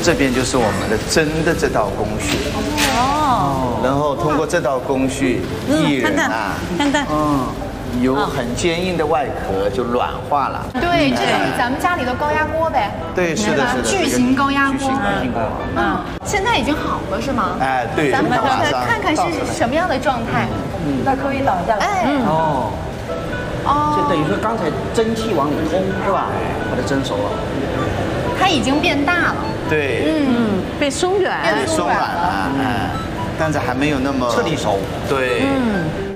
这边就是我们的蒸的这道工序。 哦， 然后通过这道工序，薏仁啊， 看看， 有很坚硬的外壳就软化了。 对，这是咱们家里的高压锅呗。 对，是的，是的， 巨型高压锅。 巨型高压锅。 现在已经好了是吗？ 哎，对， 咱们看看是什么样的状态。 那可以倒下来。 哎， 就等于说刚才蒸汽往里通是吧？把它蒸熟了。 它已经变大了。 对， 被松软， 松软了，但是还没有那么彻底熟。 对，